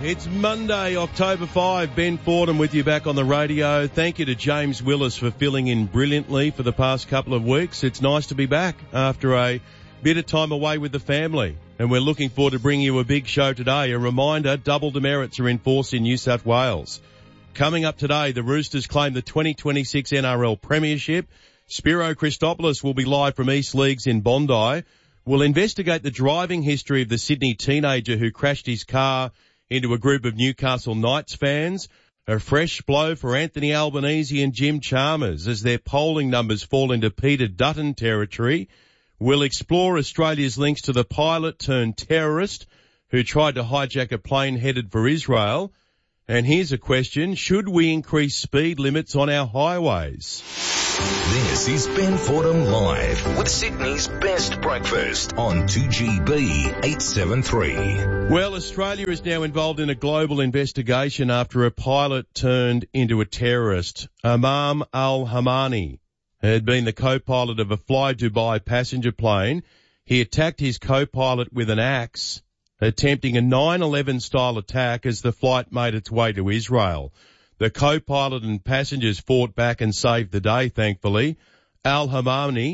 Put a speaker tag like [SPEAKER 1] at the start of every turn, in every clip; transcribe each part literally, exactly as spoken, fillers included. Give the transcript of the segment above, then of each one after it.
[SPEAKER 1] It's Monday, October fifth. Ben Fordham with you back on the radio. Thank you to James Willis for filling in brilliantly for the past couple of weeks. It's nice to be back after a bit of time away with the family. And we're looking forward to bringing you a big show today. A reminder, double demerits are in force in New South Wales. Coming up today, the Roosters claim the twenty twenty-six N R L Premiership. Spiro Christopoulos will be live from East Leagues in Bondi. We'll investigate the driving history of the Sydney teenager who crashed his car into a group of Newcastle Knights fans. A fresh blow for Anthony Albanese and Jim Chalmers as their polling numbers fall into Peter Dutton territory. We'll explore Australia's links to the pilot turned terrorist who tried to hijack a plane headed for Israel. And here's a question, should we increase speed limits on our highways?
[SPEAKER 2] This is Ben Fordham Live with Sydney's best breakfast on two G B eight seventy-three.
[SPEAKER 1] Well, Australia is now involved in a global investigation after a pilot turned into a terrorist. Imam Al-Hamani had been the co-pilot of a Fly Dubai passenger plane. He attacked his co-pilot with an axe, attempting a nine eleven style attack as the flight made its way to Israel. The co-pilot and passengers fought back and saved the day, thankfully. Al-Hamani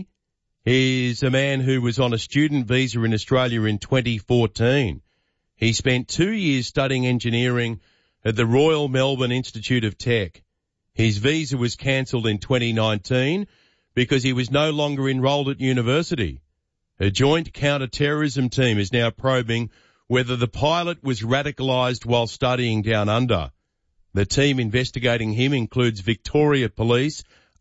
[SPEAKER 1] is a man who was on a student visa in Australia in twenty fourteen. He spent two years studying engineering at the Royal Melbourne Institute of Tech. His visa was cancelled in twenty nineteen because he was no longer enrolled at university. A joint counter-terrorism team is now probing whether the pilot was radicalised while studying down under. The team investigating him includes Victoria Police,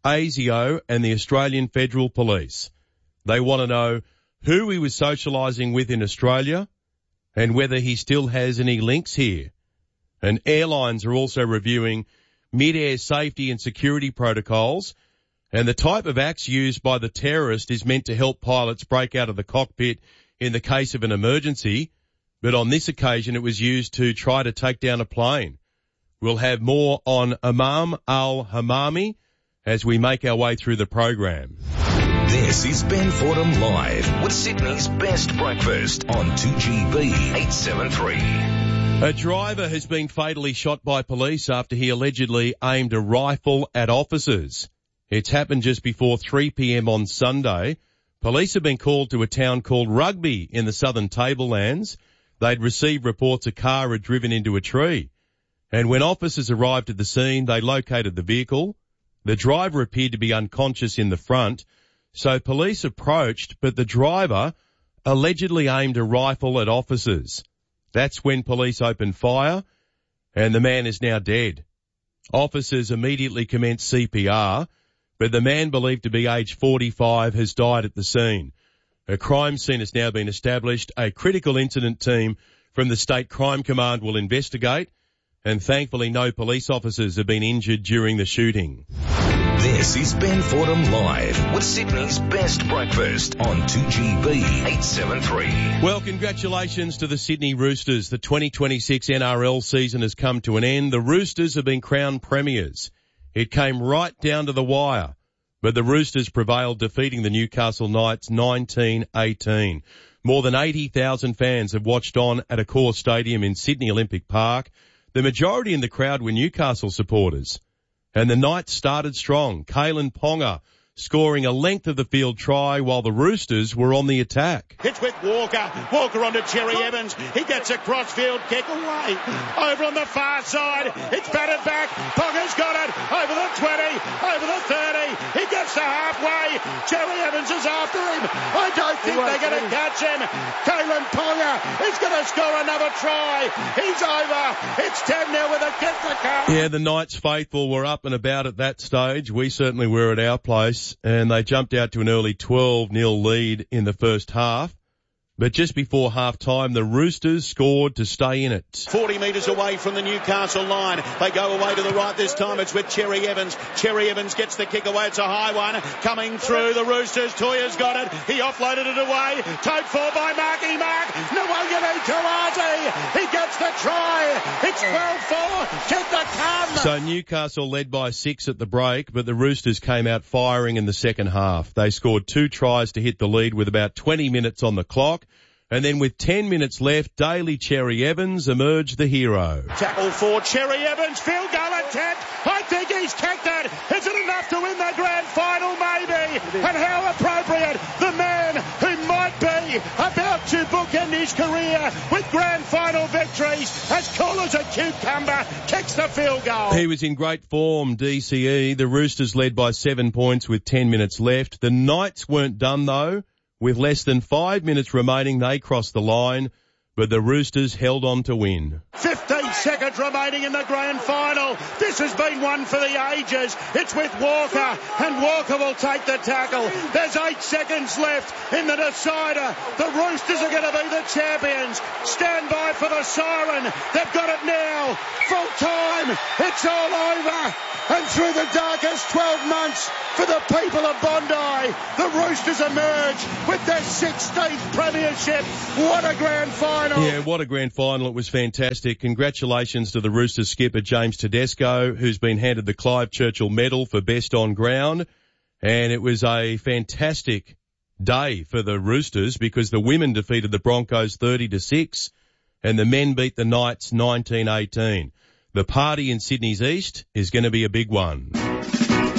[SPEAKER 1] ASIO and the Australian Federal Police. They want to know who he was socialising with in Australia and whether he still has any links here. And airlines are also reviewing mid-air safety and security protocols, and the type of axe used by the terrorist is meant to help pilots break out of the cockpit in the case of an emergency, but on this occasion it was used to try to take down a plane. We'll have more on Imam Al-Hamani as we make our way through the program.
[SPEAKER 2] This is Ben Fordham Live with Sydney's best breakfast on two G B eight seventy-three.
[SPEAKER 1] A driver has been fatally shot by police after he allegedly aimed a rifle at officers. It's happened just before three p.m. on Sunday. Police have been called to a town called Rugby in the southern Tablelands. They'd received reports a car had driven into a tree. And when officers arrived at the scene, they located the vehicle. The driver appeared to be unconscious in the front, so police approached, but the driver allegedly aimed a rifle at officers. That's when police opened fire, and the man is now dead. Officers immediately commenced C P R, but the man believed to be aged forty-five has died at the scene. A crime scene has now been established. A critical incident team from the State Crime Command will investigate, and thankfully no police officers have been injured during the shooting.
[SPEAKER 2] This is Ben Fordham Live with Sydney's best breakfast on two G B eight seventy-three.
[SPEAKER 1] Well, congratulations to the Sydney Roosters. The twenty twenty-six N R L season has come to an end. The Roosters have been crowned premiers. It came right down to the wire, but the Roosters prevailed, defeating the Newcastle Knights nineteen eighteen. More than eighty thousand fans have watched on at Accor Stadium in Sydney Olympic Park. The majority in the crowd were Newcastle supporters. And the Knights started strong. Kalen Ponga scoring a length of the field try while the Roosters were on the attack.
[SPEAKER 3] It's with Walker. Walker onto Cherry Evans. He gets a cross-field kick away. Over on the far side. It's batted back. Ponga's got it. Over the twenty. Over the thirty. He gets to halfway. Cherry Evans is after him. I don't think they're going to catch him. Kalen Ponga is going to score another try. He's over. It's ten nil with a kick to come.
[SPEAKER 1] Yeah, the Knights faithful were up and about at that stage. We certainly were at our place. And they jumped out to an early twelve nil lead in the first half. But just before half-time, the Roosters scored to stay in it.
[SPEAKER 3] forty metres away from the Newcastle line. They go away to the right this time. It's with Cherry Evans. Cherry Evans gets the kick away. It's a high one. Coming through the Roosters. Toya's got it. He offloaded it away. Towed for by Marky Mark. Nwangani Tarazi. He gets the try. It's twelve four. Kick the come.
[SPEAKER 1] So Newcastle led by six at the break, but the Roosters came out firing in the second half. They scored two tries to hit the lead with about twenty minutes on the clock. And then with ten minutes left, Daly Cherry Evans emerged the hero.
[SPEAKER 3] Tackle for Cherry Evans, field goal attempt. I think he's kicked it. Is it enough to win the grand final? Maybe. And how appropriate. The man who might be about to bookend his career with grand final victories, as cool as a cucumber, kicks the field goal.
[SPEAKER 1] He was in great form, D C E. The Roosters led by seven points with ten minutes left. The Knights weren't done though. With less than five minutes remaining, they crossed the line, but the Roosters held on to win.
[SPEAKER 3] fifteen seconds remaining in the grand final. This has been one for the ages. It's with Walker, and Walker will take the tackle. There's eight seconds left in the decider. The Roosters are going to be the champions. Stand by for the siren. They've got it now. Full time. It's all over. And through the darkest twelve months for the people of Bondi, the Roosters emerge with their sixteenth premiership. What a grand final.
[SPEAKER 1] Yeah, what a grand final. It was fantastic. Congratulations to the Roosters skipper James Tedesco, who's been handed the Clive Churchill Medal for best on ground. And it was a fantastic day for the Roosters because the women defeated the Broncos thirty to six and the men beat the Knights nineteen eighteen. The party in Sydney's East is going to be a big one.